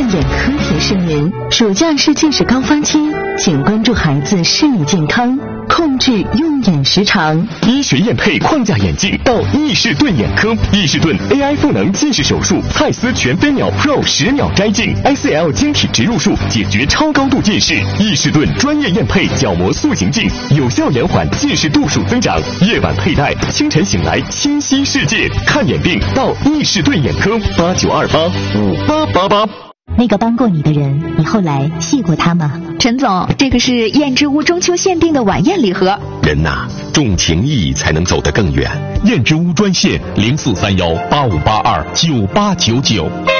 眼科提示您：暑假是近视高峰期，请关注孩子视力健康，控制用眼时长。 医学验配框架眼镜到易士顿眼科，易士顿 AI 赋能近视手术，蔡司全飞秒 Pro 10秒摘镜 ，ICL 晶体植入术解决超高度近视。易士顿专业验配角膜塑形镜，有效延缓近视度数增长。夜晚佩戴，清晨醒来清晰世界。看眼病到易士顿眼科，89285888。 那个帮过你的人，你后来谢过他吗？ 陈总，这个是燕之屋中秋限定的晚宴礼盒。 人呐，重情义才能走得更远。 燕之屋专线043185829899。